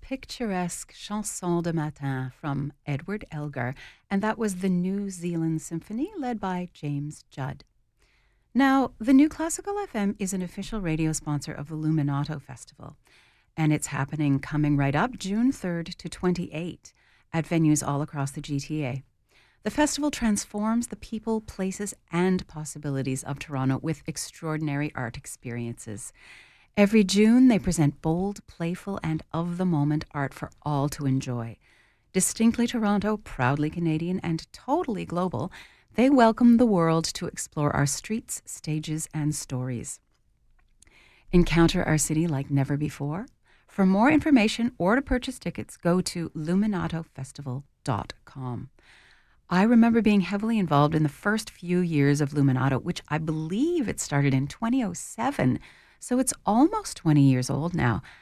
picturesque Chanson de Matin from Edward Elgar, and that was the New Zealand Symphony led by James Judd. Now, the New Classical FM is an official radio sponsor of the Luminato Festival, and it's happening coming right up June 3rd to 28 at venues all across the GTA. The festival transforms the people, places, and possibilities of Toronto with extraordinary art experiences. Every June, they present bold, playful, and of-the-moment art for all to enjoy. Distinctly Toronto, proudly Canadian, and totally global, they welcome the world to explore our streets, stages, and stories. Encounter our city like never before? For more information or to purchase tickets, go to luminatofestival.com. I remember being heavily involved in the first few years of Luminato, which I believe it started in 2007, so it's almost 20 years old now.